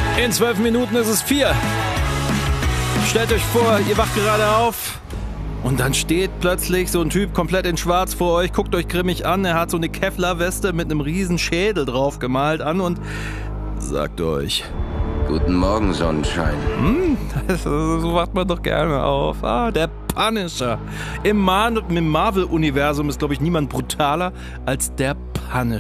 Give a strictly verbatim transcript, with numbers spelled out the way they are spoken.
In zwölf Minuten ist es vier. Stellt euch vor, ihr wacht gerade auf und dann steht plötzlich so ein Typ komplett in schwarz vor euch, guckt euch grimmig an, er hat so eine Kevlar-Weste mit einem riesen Schädel drauf gemalt an und sagt euch: Guten Morgen, Sonnenschein. Hm, das, so wacht man doch gerne auf. Ah, der Punisher. Im, Mar- im Marvel-Universum ist, glaube ich, niemand brutaler als der Punisher.